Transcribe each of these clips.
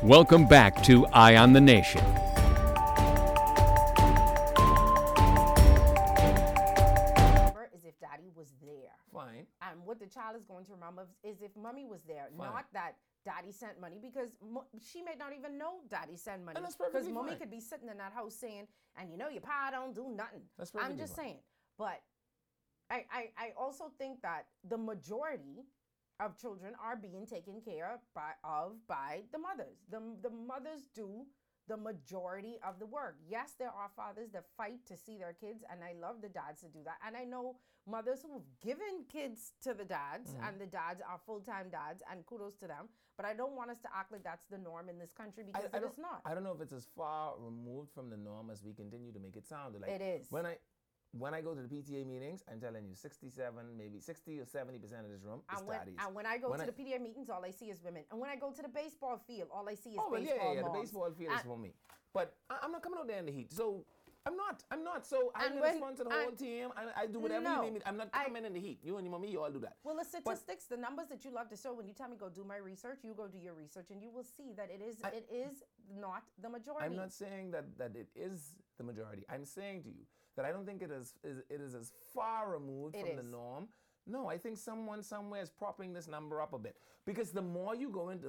Welcome back to Eye on the Nation. Is if daddy was there. Fine. And what the child is going to remember is if mommy was there, Fine. not that daddy sent money, because she may not even know daddy sent money. And that's perfectly Because mommy fine. could be sitting in that house saying, and you know your pa don't do nothing. That's I'm perfectly just fine. saying. But I also think that the majority of children are being taken care by the mothers. The mothers do the majority of the work. Yes, there are fathers that fight to see their kids, and I love the dads to do that. And I know mothers who've given kids to the dads, and the dads are full-time dads, and kudos to them. But I don't want us to act like that's the norm in this country, because it is not. I don't know if it's as far removed from the norm as we continue to make it sound. Like It is. When I go to the PTA meetings, I'm telling you, 67, maybe 60 or 70% of this room is daddies. And when I go to the PTA meetings, all I see is women. And when I go to the baseball field, all I see is well, baseball the moms. baseball field is for me. But I'm not coming out there in the heat. So I'm not. So I'm going to sponsor the whole team. I do whatever you need me. I'm not coming in the heat. You and your mommy, you all do that. Well, the statistics, the numbers that you love to show, when you tell me go do my research, you go do your research, and you will see that it is not the majority. I'm not saying that it is the majority. I'm saying to you that I don't think it is as far removed from the norm. No, I think someone somewhere is propping this number up a bit, because the more you go into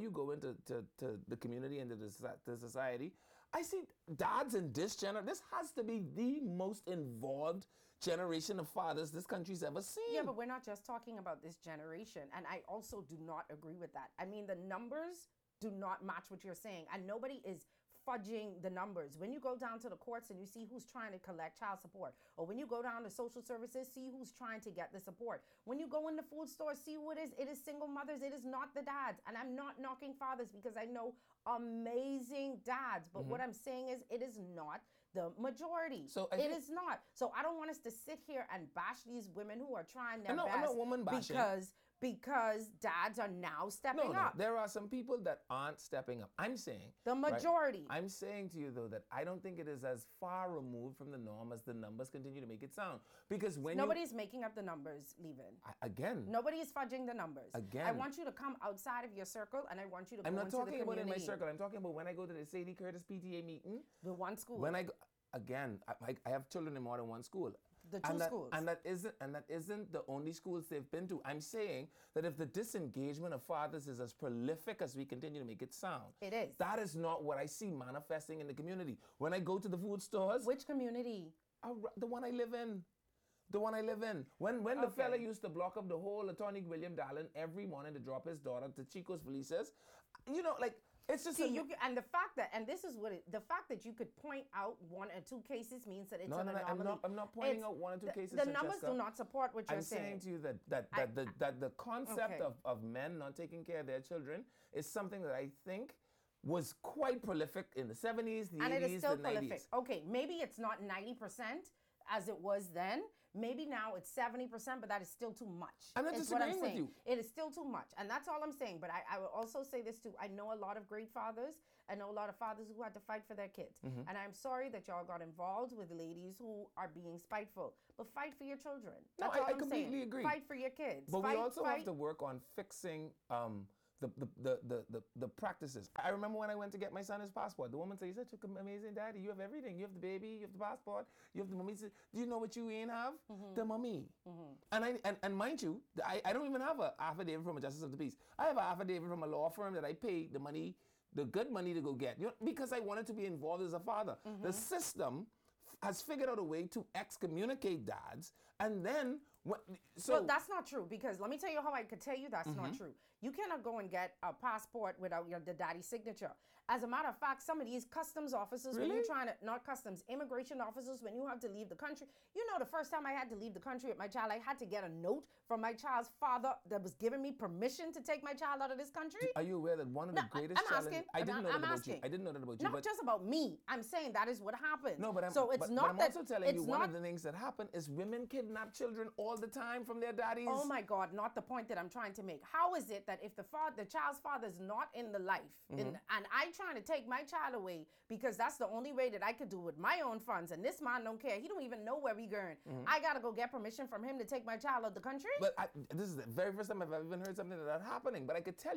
to the community and to the society, I see dads in this generation. This has to be the most involved generation of fathers this country's ever seen. Yeah, but we're not just talking about this generation, and I also do not agree with that. I mean, the numbers do not match what you're saying, and nobody is fudging the numbers. When you go down to the courts and you see who's trying to collect child support, or when you go down to social services, see who's trying to get the support. When you go in the food store, see who it is. It is single mothers. It is not the dads. And I'm not knocking fathers, because I know amazing dads. But what I'm saying is it is not the majority. So it is not. So I don't want us to sit here and bash these women who are trying their best. I'm not woman bashing. Because dads are now stepping up. There are some people that aren't stepping up. I'm saying the majority. Right? I'm saying to you, though, that I don't think it is as far removed from the norm as the numbers continue to make it sound. Because when nobody's making up the numbers, Levin. Again. Nobody is fudging the numbers. Again. I want you to come outside of your circle, and I want you to go into the community. I'm not talking about in my circle. I'm talking about when I go to the Sadie Curtis PTA meeting. The one school. When I go, again, I have children in more than one school. The two schools. And that isn't the only schools they've been to. I'm saying that if the disengagement of fathers is as prolific as we continue to make it sound, it is. That is not what I see manifesting in the community. When I go to the food stores. Which community? The one I live in. The one I live in. When the fella used to block up the whole Attorney William Dallin every morning to drop his daughter to Chico's Felices, it's just and the fact that, and this is what the fact that you could point out one or two cases means that it's an anomaly. I'm not pointing out one or two cases. The numbers do not support what you're saying. I'm saying to you that the concept of men not taking care of their children is something that I think was quite prolific in the 70s, the 80s, and it is still the prolific. 90s. Okay, maybe it's not 90% as it was then. Maybe now it's 70%, but that is still too much. I'm not disagreeing with you. It is still too much. And that's all I'm saying. But I will also say this too. I know a lot of great fathers. I know a lot of fathers who had to fight for their kids. And I'm sorry that y'all got involved with ladies who are being spiteful. But fight for your children. That's all I I'm completely saying. agree. Fight for your kids. But we also have to work on fixing the practices. I remember when I went to get my son his passport, the woman said, "You're such an amazing daddy. You have everything. You have the baby, you have the passport, you have the mummy." Said, "Do you know what you ain't have? The mummy." And mind you, I don't even have an affidavit from a justice of the peace. I have an affidavit from a law firm that I paid the good money to go get, because I wanted to be involved as a father. The system has figured out a way to excommunicate dads, and then well, that's not true, because let me tell you how I could tell you that's not true. You cannot go and get a passport without the daddy's signature. As a matter of fact, some of these customs officers, when you're trying to, not customs, immigration officers, when you have to leave the country, the first time I had to leave the country with my child, I had to get a note from my child's father that was giving me permission to take my child out of this country. Are you aware that one of the greatest challenges? I didn't know that about you. I didn't know that about you. Not just about me. I'm saying that is what happened. No, but I'm also telling you one of the things that happen is women kidnap children all the time from their daddies. Oh my God, not the point that I'm trying to make. How is it that if the child's father is not in the life, and I'm trying to take my child away because that's the only way that I could do with my own funds, and this man don't care. He don't even know where we going. I got to go get permission from him to take my child out of the country? But this is the very first time I've ever even heard something like that happening. But I could tell you,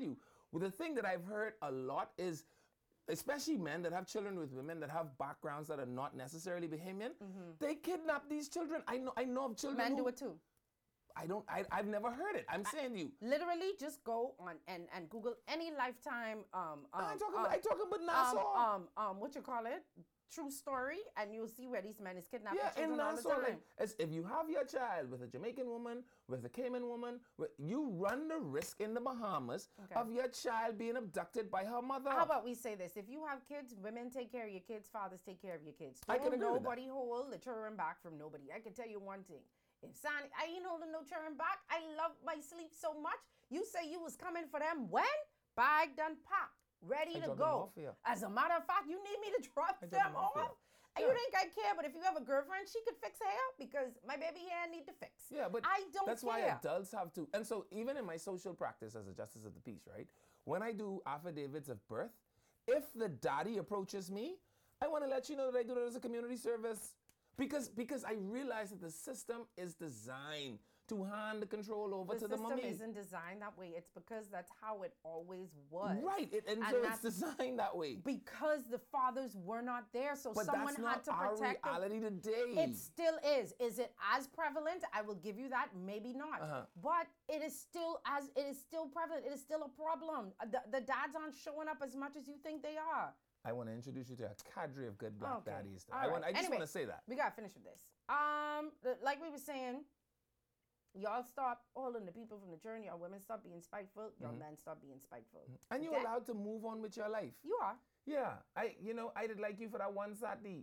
Well, the thing that I've heard a lot is, especially men that have children with women that have backgrounds that are not necessarily Bahamian, they kidnap these children. I know of children Men who, do it too. I've never heard it. I'm saying to you. Literally, just go on and Google any Lifetime. I talk about Nassau. What you call it? True story, and you'll see where these men is kidnapping Yeah, in children all the Nassau, time. like, if you have your child with a Jamaican woman, with a Cayman woman, you run the risk in the Bahamas of your child being abducted by her mother. How about we say this? If you have kids, women take care of your kids, fathers take care of your kids. I can Don't agree with that. nobody hold the children back from nobody. I can tell you one thing. If Sonny, I ain't holding no children back. I love my sleep so much. You say you was coming for them when? Bag done packed, ready I to drop them go. off here. As a matter of fact, you need me to drop I drop them them off off? here. You Yeah. think I care, but if you have a girlfriend, she could fix hair because my baby hair need to fix. Yeah, but I don't that's care. why adults have to. And so even in my social practice as a justice of the peace, right? When I do affidavits of birth, if the daddy approaches me, I want to let you know that I do that as a community service. Because I realize that the system is designed to hand the control over to the system mummy. isn't designed that way. It's because that's how it always was. Right, and And so it's that's designed that way. because the fathers were not there, so But someone that's had not to our protect them. reality today. It still is. Is it as prevalent? I will give you that. Maybe not. But it is still prevalent. It is still a problem. The dads aren't showing up as much as you think they are. I want to introduce you to a cadre of good black Okay. daddies. All I right. just Anyway, want to say that. We gotta finish with this. Like we were saying, y'all stop holding the people from the journey. Y'all women stop being spiteful. Y'all men stop being spiteful. And you're Okay? allowed to move on with your life. You are. Yeah, I did like you for that one Saturday.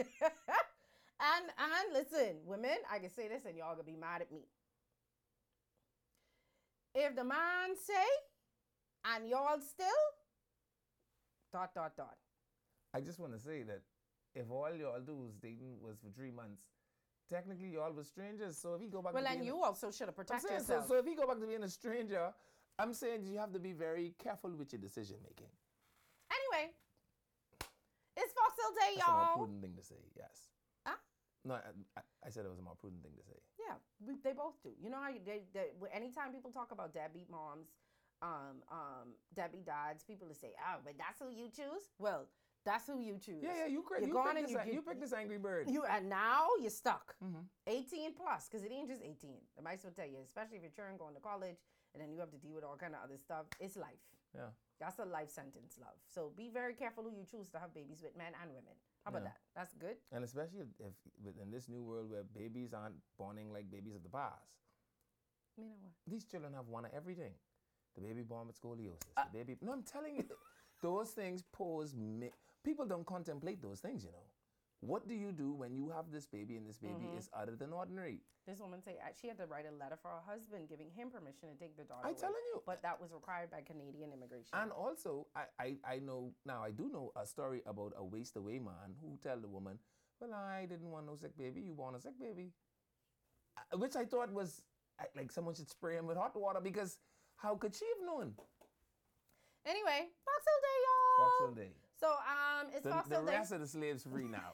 And listen, women, I can say this and y'all gonna be mad at me. If the man say and y'all still ... I just want to say that if all y'all do was dating was for 3 months, technically y'all was strangers. So if he go back Well, to and being you also should have I'm protected saying, yourself. so if he go back to being a stranger, I'm saying you have to be very careful with your decision making. Anyway, it's Fox Hill Day, That's a more y'all. prudent thing to say, yes. Huh? No, I said it was a more prudent thing to say. Yeah, they both do. You know how anytime people talk about deadbeat moms, deadbeat dads, people will say, "Oh, but that's who you choose." Well, that's who you choose. Yeah, you You're gone and you picked this angry bird. and now you're stuck. 18 plus, because it ain't just 18. I might as well tell you, especially if you're children going to college and then you have to deal with all kind of other stuff. It's life. Yeah. That's a life sentence, love. So be very careful who you choose to have babies with, men and women. How about that? That's good. And especially if in this new world where babies aren't borning like babies of the past. You know what? These children have one of everything. The baby born with scoliosis. The baby. No, I'm telling you, those things pose. People don't contemplate those things, you know. What do you do when you have this baby and this baby is other than ordinary? This woman say she had to write a letter for her husband giving him permission to take the daughter I'm away. telling you. But that was required by Canadian immigration. And also, I know now. I do know a story about a waste away man who tell the woman, "Well, I didn't want no sick baby. You born a sick baby," which I thought was like someone should spray him with hot water because how could she have known? Anyway, Fox Hill Day, y'all. Fox Hill Day. So it's Fox The Hill Day. rest of the slaves free now.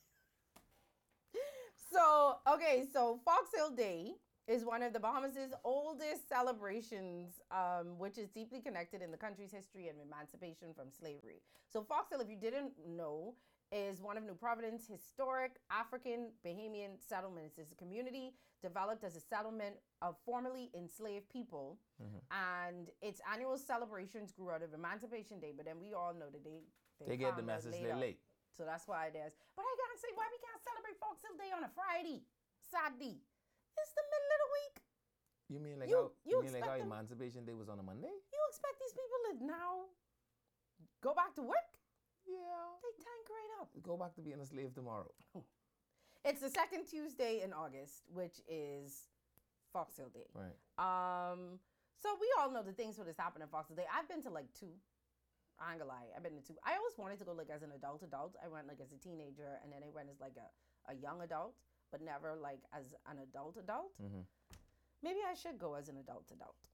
So Fox Hill Day is one of the Bahamas' oldest celebrations, which is deeply connected in the country's history and emancipation from slavery. So Fox Hill, if you didn't know, is one of New Providence's historic African Bahamian settlements. It's a community developed as a settlement of formerly enslaved people, and its annual celebrations grew out of Emancipation Day. But then we all know that They get the message they're late. So that's why it is. But I gotta say, why we can't celebrate Fox Hill Day on a Friday, Saturday? It's the middle of the week. You mean like You how expect them- Emancipation Day was on a Monday? You expect these people to now go back to work? Yeah. They tank right up. Go back to being a slave tomorrow. It's the second Tuesday in August, which is Fox Hill Day. Right. So we all know the things that has happened at Fox Hill Day. I've been to like 2. I ain't gonna lie. I've been to 2. I always wanted to go like as an adult. I went like as a teenager, and then I went as like a young adult, but never like as an adult. Maybe I should go as an adult.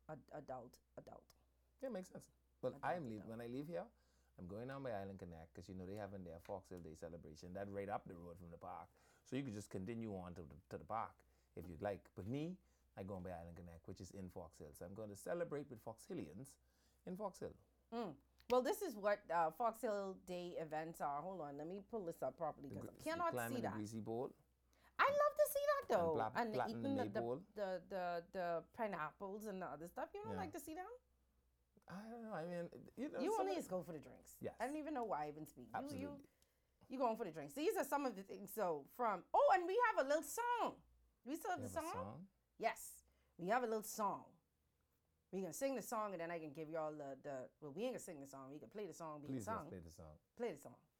Yeah, makes sense. Well, when I leave here, I'm going down by Island Connect because they having their Fox Hill Day celebration. That right up the road from the park, so you could just continue on to the park if you'd like. But me, I go on by Island Connect, which is in Fox Hill. So I'm going to celebrate with Fox Hillians in Fox Hill. Well, this is what Fox Hill Day events are. Hold on, let me pull this up properly because I cannot Climbing see the that. greasy bowl. I love to see that though, and platinum eating maple. the pineapples and the other stuff. You don't Yeah. like to see that? I don't know. I mean, you know, You some only of just go for the drinks. Yes. I don't even know why I even speak. Absolutely. You going for the drinks. These are some of the things. So and we have a little song. We still have you the have a song? song. Yes. We have a little song. We can sing the song and then I can give y'all well, we ain't gonna sing the song. We can play the song, Please, let's song. play the song. Play the song.